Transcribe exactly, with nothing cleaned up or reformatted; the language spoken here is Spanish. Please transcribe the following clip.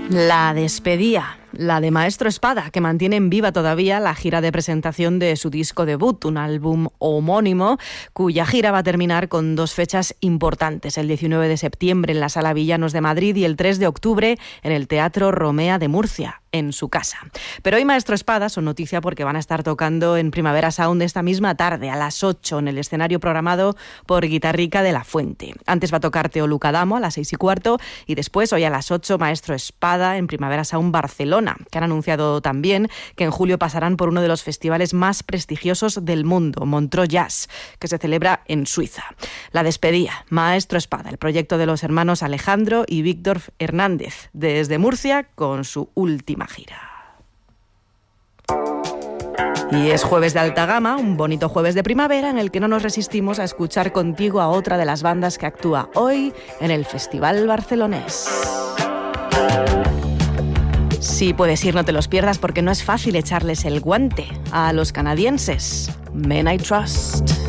La despedía, la de Maestro Espada, que mantienen viva todavía la gira de presentación de su disco debut, un álbum homónimo, cuya gira va a terminar con dos fechas importantes, el diecinueve de septiembre en la Sala Villanos de Madrid y el tres de octubre en el Teatro Romea de Murcia, en su casa. Pero hoy Maestro Espada son noticia porque van a estar tocando en Primavera Sound esta misma tarde, a las ocho, en el escenario programado por Guitarrica de la Fuente. Antes va a tocar Teo Luca Damo a las seis y cuarto y después, hoy a las ocho, Maestro Espada en Primavera Sound Barcelona, que han anunciado también que en julio pasarán por uno de los festivales más prestigiosos del mundo, Montreux Jazz, que se celebra en Suiza. La despedida, Maestro Espada, el proyecto de los hermanos Alejandro y Víctor Hernández, desde Murcia con su última gira. Y es jueves de alta gama, un bonito jueves de primavera en el que no nos resistimos a escuchar contigo a otra de las bandas que actúa hoy en el Festival Barcelonés. Si puedes ir, no te los pierdas porque no es fácil echarles el guante a los canadienses Men I Trust.